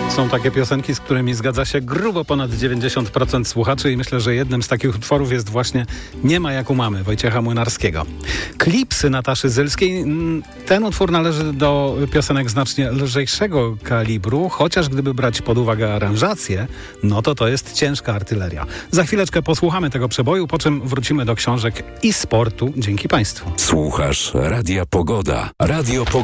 Są takie piosenki, z którymi zgadza się grubo ponad 90% słuchaczy i myślę, że jednym z takich utworów jest właśnie Nie ma jak u mamy Wojciecha Młynarskiego. Klipsy Nataszy Zylskiej. Ten utwór należy do piosenek znacznie lżejszego kalibru, chociaż gdyby brać pod uwagę aranżację, no to jest ciężka artyleria. Za chwileczkę posłuchamy tego przeboju, po czym wrócimy do książek i sportu. Dzięki Państwu. Słuchasz Radia Pogoda.